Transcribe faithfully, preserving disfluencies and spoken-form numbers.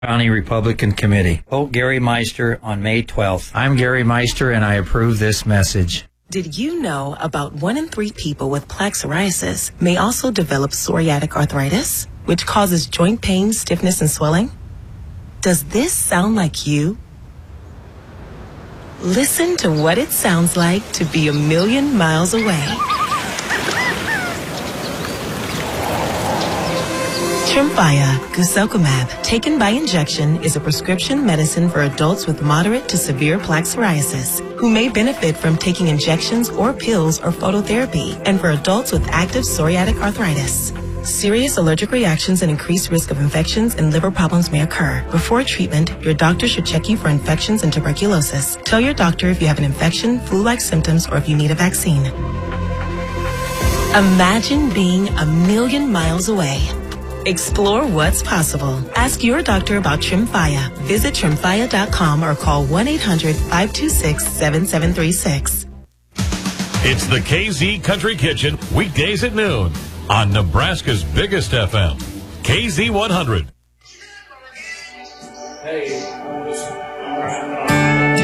County Republican Committee. Vote Gary Meister on May twelfth. I'm Gary Meister, and I approve this message. Did you know about one in three people with plaque psoriasis may also develop psoriatic arthritis, which causes joint pain, stiffness, and swelling? Does this sound like you? Listen to what it sounds like to be a million miles away. Tremfya guselkumab, taken by injection, is a prescription medicine for adults with moderate to severe plaque psoriasis who may benefit from taking injections or pills or phototherapy, and for adults with active psoriatic arthritis. Serious allergic reactions and increased risk of infections and liver problems may occur. Before treatment, your doctor should check you for infections and tuberculosis. Tell your doctor if you have an infection, flu-like symptoms, or if you need a vaccine. Imagine being a million miles away. Explore what's possible. Ask your doctor about Tremfya. Visit tremfya dot com or call one eight hundred, five two six, seven seven three six. It's the K Z Country Kitchen, weekdays at noon on Nebraska's biggest F M, K Z one hundred. Hey,